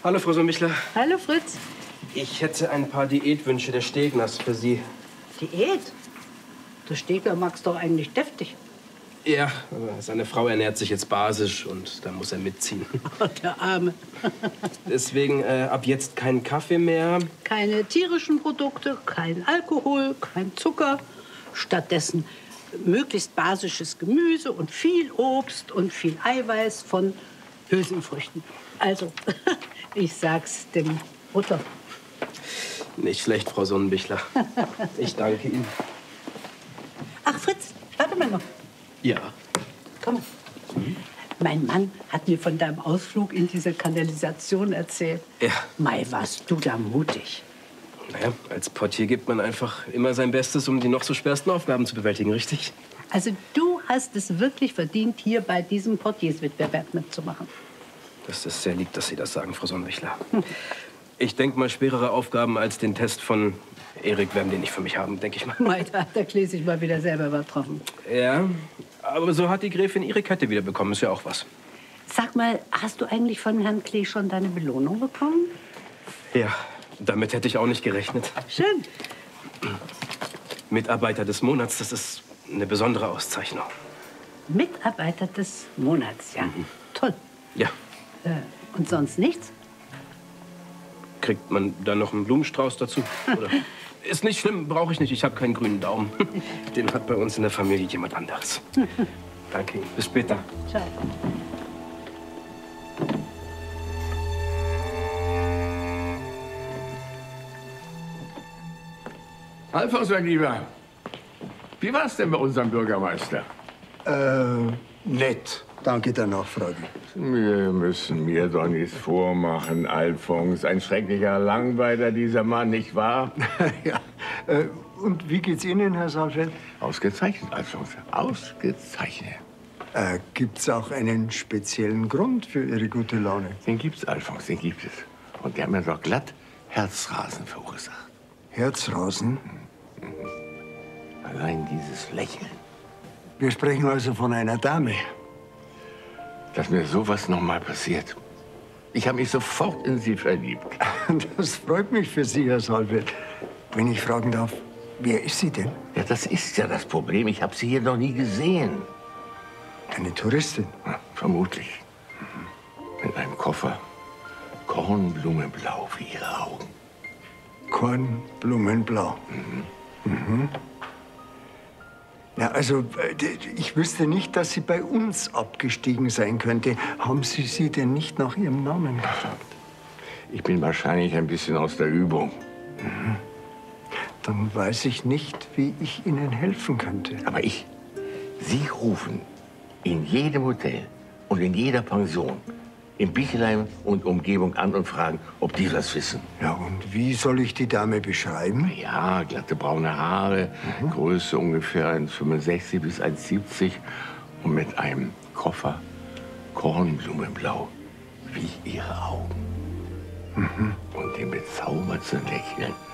Hallo, Frau Sommichler. Hallo, Fritz. Ich hätte ein paar Diätwünsche der Stegners für Sie. Diät? Der Stegner mag's doch eigentlich deftig. Ja, aber seine Frau ernährt sich jetzt basisch und da muss er mitziehen. Oh, der Arme. Deswegen ab jetzt kein Kaffee mehr. Keine tierischen Produkte, kein Alkohol, kein Zucker. Stattdessen möglichst basisches Gemüse und viel Obst und viel Eiweiß von Hülsenfrüchten. Also, ich sag's dem Butter. Nicht schlecht, Frau Sonnenbichler. Ich danke Ihnen. Ach, Fritz, warte mal noch. Ja. Komm. Mein Mann hat mir von deinem Ausflug in diese Kanalisation erzählt. Ja. Mei, warst du da mutig. Naja, als Portier gibt man einfach immer sein Bestes, um die noch so schwersten Aufgaben zu bewältigen, richtig? Also du hast es wirklich verdient, hier bei diesem Portierswettbewerb mitzumachen. Das ist sehr lieb, dass Sie das sagen, Frau Sonnenbichler. Ich denke mal, schwerere Aufgaben als den Test von Erik werden die nicht für mich haben, denke ich mal. Mei, da hat der Klee sich mal wieder selber übertroffen. Ja, aber so hat die Gräfin ihre Kette wieder bekommen, ist ja auch was. Sag mal, hast du eigentlich von Herrn Klee schon deine Belohnung bekommen? Ja, damit hätte ich auch nicht gerechnet. Schön. Mitarbeiter des Monats, das ist eine besondere Auszeichnung. Mitarbeiter des Monats, ja. Toll. Ja. Und sonst nichts? Kriegt man da noch einen Blumenstrauß dazu? Oder? Ist nicht schlimm, brauche ich nicht. Ich habe keinen grünen Daumen. Den hat bei uns in der Familie jemand anderes. Danke Ihnen. Bis später. Ciao. Alfons, mein Lieber, wie war's denn bei unserem Bürgermeister? Nett. Danke der Nachfrage. Wir müssen mir doch nichts vormachen, Alfons. Ein schrecklicher Langweiler, dieser Mann, nicht wahr? Ja. Und wie geht's Ihnen, Herr Saalfeld? Ausgezeichnet, Alfons. Ausgezeichnet. Gibt's auch einen speziellen Grund für Ihre gute Laune? Den gibt's, Alfons, den gibt es. Und der hat mir doch glatt Herzrasen verursacht. Herzrasen? Allein dieses Lächeln. Wir sprechen also von einer Dame. Dass mir sowas noch mal passiert. Ich habe mich sofort in sie verliebt. Das freut mich für Sie, Herr Saalfeld. Wenn ich fragen darf, wer ist sie denn? Ja, das ist ja das Problem. Ich habe sie hier noch nie gesehen. Eine Touristin? Ja, vermutlich. Mit einem Koffer. Kornblumenblau wie ihre Augen. Kornblumenblau. Mhm. Ja, also, ich wüsste nicht, dass sie bei uns abgestiegen sein könnte. Haben Sie sie denn nicht nach ihrem Namen gefragt? Ich bin wahrscheinlich ein bisschen aus der Übung. Dann weiß ich nicht, wie ich Ihnen helfen könnte. Aber Sie rufen in jedem Hotel und in jeder Pension in Bichelheim und Umgebung an und fragen, ob die das wissen. Ja, und wie soll ich die Dame beschreiben? Ja, glatte braune Haare, Größe ungefähr 1,65 bis 1,70 und mit einem Koffer Kornblumenblau wie ihre Augen. Und dem bezaubernden Lächeln